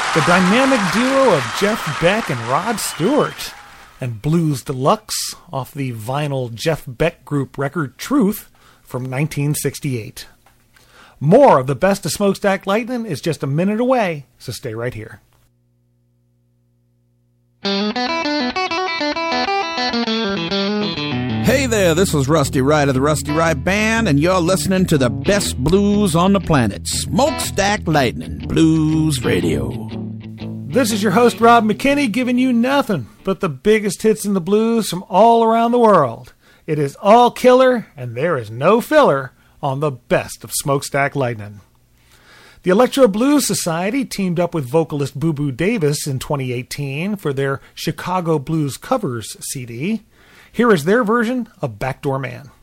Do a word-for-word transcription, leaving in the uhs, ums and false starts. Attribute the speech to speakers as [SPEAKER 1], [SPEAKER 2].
[SPEAKER 1] The dynamic duo of Jeff Beck and Rod Stewart, and Blues Deluxe off the vinyl Jeff Beck Group record Truth from nineteen sixty-eight. More of the best of Smokestack Lightning is just a minute away, so stay right here.
[SPEAKER 2] Hey there, this is Rusty Wright of the Rusty Wright Band, and you're listening to the best blues on the planet, Smokestack Lightning Blues Radio.
[SPEAKER 1] This is your host, Rob McKinney, giving you nothing but the biggest hits in the blues from all around the world. It is all killer, and there is no filler on the best of Smokestack Lightning. The Electro Blues Society teamed up with vocalist Boo Boo Davis in twenty eighteen for their Chicago Blues Covers C D. Here is their version of Backdoor Man.